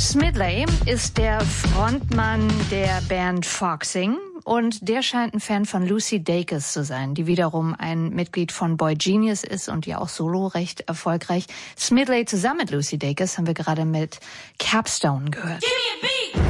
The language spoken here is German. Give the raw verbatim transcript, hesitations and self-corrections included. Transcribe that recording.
Smedley ist der Frontmann der Band Foxing und der scheint ein Fan von Lucy Dacus zu sein, die wiederum ein Mitglied von Boy Genius ist und ja auch solo recht erfolgreich. Smedley zusammen mit Lucy Dacus haben wir gerade mit Capstone gehört.